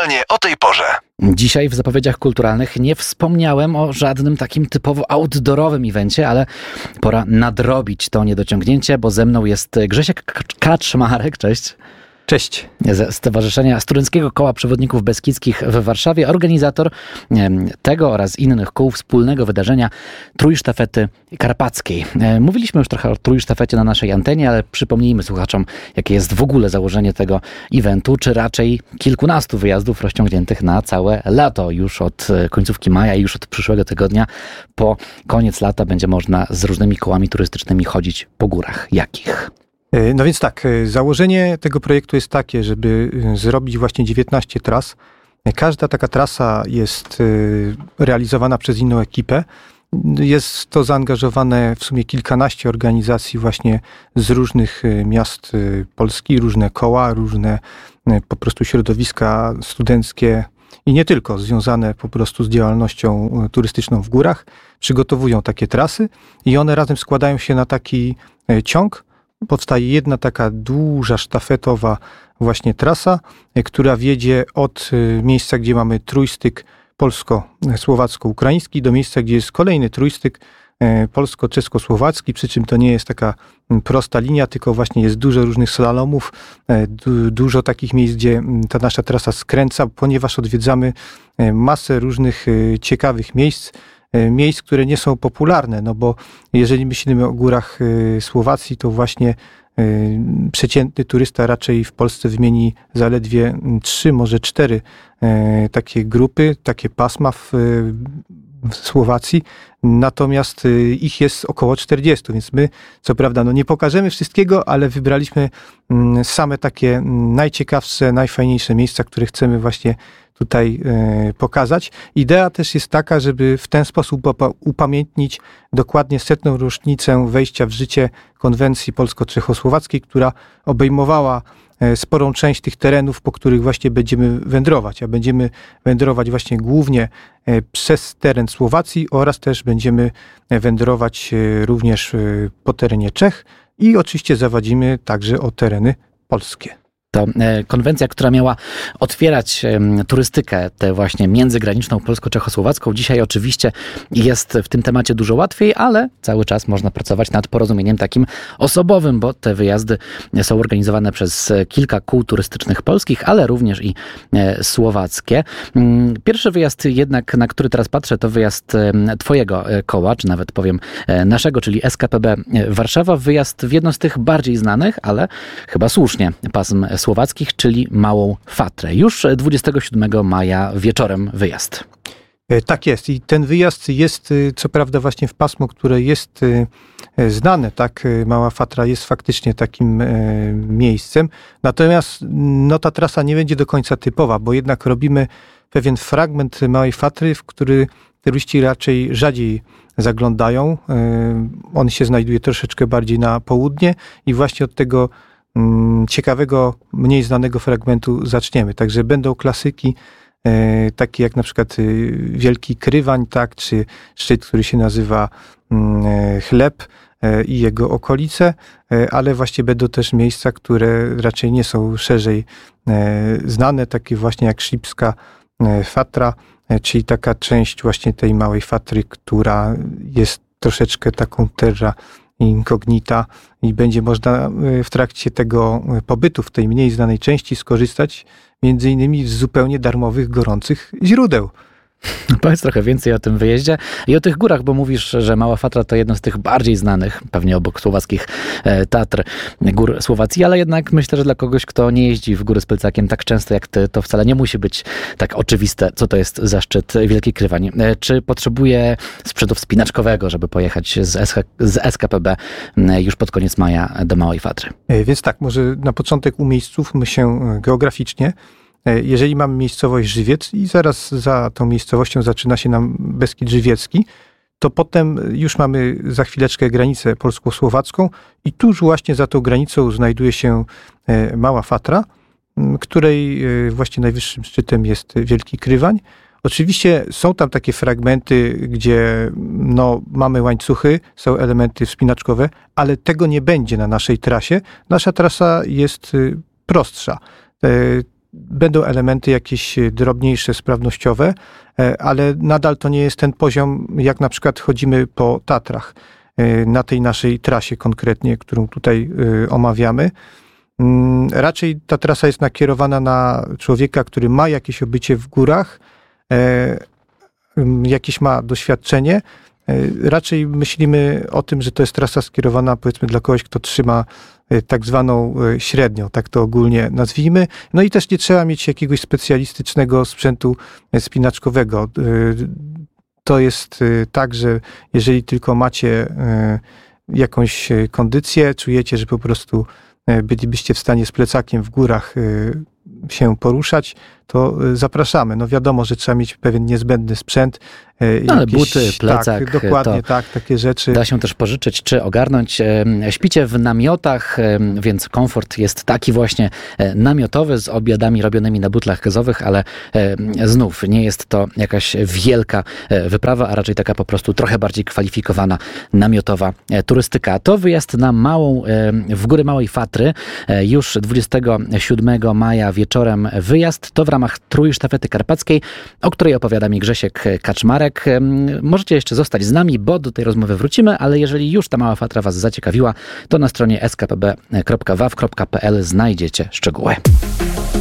aktualnie o tej porze. Dzisiaj w zapowiedziach kulturalnych nie wspomniałem o żadnym takim typowo outdoorowym evencie, ale pora nadrobić to niedociągnięcie, bo ze mną jest Grzesiek Kaczmarek. Cześć. Cześć. Ze Stowarzyszenia Studenckiego Koła Przewodników Beskidzkich w Warszawie, organizator tego oraz innych kół wspólnego wydarzenia Trójsztafety Karpackiej. Mówiliśmy już trochę o Trójsztafecie na naszej antenie, ale przypomnijmy słuchaczom, jakie jest w ogóle założenie tego eventu, czy raczej kilkunastu wyjazdów rozciągniętych na całe lato. Już od końcówki maja i już od przyszłego tygodnia po koniec lata będzie można z różnymi kołami turystycznymi chodzić po górach. Jakich? No więc tak, założenie tego projektu jest takie, żeby zrobić właśnie 19 tras. Każda taka trasa jest realizowana przez inną ekipę. Jest to zaangażowane w sumie kilkanaście organizacji właśnie z różnych miast Polski, różne koła, różne po prostu środowiska studenckie i nie tylko, związane po prostu z działalnością turystyczną w górach. Przygotowują takie trasy i one razem składają się na taki ciąg. Powstaje jedna taka duża sztafetowa właśnie trasa, która wiedzie od miejsca, gdzie mamy trójstyk polsko-słowacko-ukraiński do miejsca, gdzie jest kolejny trójstyk polsko-czesko-słowacki, przy czym to nie jest taka prosta linia, tylko właśnie jest dużo różnych slalomów, dużo takich miejsc, gdzie ta nasza trasa skręca, ponieważ odwiedzamy masę różnych ciekawych miejsc, które nie są popularne, no bo jeżeli myślimy o górach Słowacji, to właśnie przeciętny turysta raczej w Polsce wymieni zaledwie 3, może 4 takie grupy, takie pasma w Słowacji, natomiast ich jest około 40, więc my co prawda nie pokażemy wszystkiego, ale wybraliśmy same takie najciekawsze, najfajniejsze miejsca, które chcemy właśnie tutaj pokazać. Idea też jest taka, żeby w ten sposób upamiętnić dokładnie 100. rocznicę wejścia w życie konwencji polsko-czechosłowackiej, która obejmowała sporą część tych terenów, po których właśnie będziemy wędrować, a będziemy wędrować właśnie głównie przez teren Słowacji oraz też będziemy wędrować również po terenie Czech i oczywiście zawadzimy także o tereny polskie. To konwencja, która miała otwierać turystykę tę właśnie międzygraniczną polsko-czechosłowacką. Dzisiaj oczywiście jest w tym temacie dużo łatwiej, ale cały czas można pracować nad porozumieniem takim osobowym, bo te wyjazdy są organizowane przez kilka kół turystycznych polskich, ale również i słowackie. Pierwszy wyjazd jednak, na który teraz patrzę, to wyjazd twojego koła, czy nawet powiem naszego, czyli SKPB Warszawa. Wyjazd w jedno z tych bardziej znanych, ale chyba słusznie pasm słowackich, czyli Małą Fatrę. Już 27 maja wieczorem wyjazd. Tak jest i ten wyjazd jest co prawda właśnie w pasmo, które jest znane, tak, Mała Fatra jest faktycznie takim miejscem, natomiast ta trasa nie będzie do końca typowa, bo jednak robimy pewien fragment Małej Fatry, w który turyści raczej rzadziej zaglądają. On się znajduje troszeczkę bardziej na południe i właśnie od tego ciekawego, mniej znanego fragmentu zaczniemy. Także będą klasyki, takie jak na przykład Wielki Krywań, tak, czy szczyt, który się nazywa Chleb i jego okolice, ale właśnie będą też miejsca, które raczej nie są szerzej znane, takie właśnie jak Szlipska Fatra, czyli taka część właśnie tej Małej Fatry, która jest troszeczkę taką terra incognita i będzie można w trakcie tego pobytu w tej mniej znanej części skorzystać między innymi z zupełnie darmowych, gorących źródeł. Powiedz trochę więcej o tym wyjeździe i o tych górach, bo mówisz, że Mała Fatra to jedno z tych bardziej znanych, pewnie obok słowackich Tatr, gór Słowacji, ale jednak myślę, że dla kogoś, kto nie jeździ w góry z plecakiem tak często jak ty, to wcale nie musi być tak oczywiste, co to jest za szczyt Wielki Krywań. Czy potrzebuje sprzętu wspinaczkowego, żeby pojechać z SKPB już pod koniec maja do Małej Fatry? Więc tak, może na początek umiejscówmy się geograficznie. Jeżeli mamy miejscowość Żywiec i zaraz za tą miejscowością zaczyna się nam Beskid Żywiecki, to potem już mamy za chwileczkę granicę polsko-słowacką i tuż właśnie za tą granicą znajduje się Mała Fatra, której właśnie najwyższym szczytem jest Wielki Krywań. Oczywiście są tam takie fragmenty, gdzie mamy łańcuchy, są elementy wspinaczkowe, ale tego nie będzie na naszej trasie. Nasza trasa jest prostsza. będą elementy jakieś drobniejsze, sprawnościowe, ale nadal to nie jest ten poziom, jak na przykład chodzimy po Tatrach, na tej naszej trasie konkretnie, którą tutaj omawiamy. Raczej ta trasa jest nakierowana na człowieka, który ma jakieś obycie w górach, jakieś ma doświadczenie. Raczej myślimy o tym, że to jest trasa skierowana, powiedzmy, dla kogoś, kto trzyma tak zwaną średnią, tak to ogólnie nazwijmy. No i też nie trzeba mieć jakiegoś specjalistycznego sprzętu spinaczkowego. To jest tak, że jeżeli tylko macie jakąś kondycję, czujecie, że po prostu bylibyście w stanie z plecakiem w górach się poruszać, to zapraszamy. No wiadomo, że trzeba mieć pewien niezbędny sprzęt. No, ale buty, plecak. Tak, dokładnie, tak, takie rzeczy. Da się też pożyczyć czy ogarnąć. Śpicie w namiotach, więc komfort jest taki właśnie namiotowy, z obiadami robionymi na butlach gazowych, ale znów nie jest to jakaś wielka wyprawa, a raczej taka po prostu trochę bardziej kwalifikowana namiotowa turystyka. To wyjazd na w góry Małej Fatry. Już 27 maja wieczorem wyjazd. To w ramach Trójsztafety Karpackiej, o której opowiada mi Grzesiek Kaczmarek. Możecie jeszcze zostać z nami, bo do tej rozmowy wrócimy, ale jeżeli już ta Mała Fatra was zaciekawiła, to na stronie skpb.waw.pl znajdziecie szczegóły.